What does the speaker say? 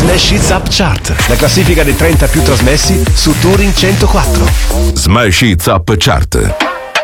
Smash Hits Up Chart, la classifica dei 30 più trasmessi su Touring 104. Smash Hits Up Chart.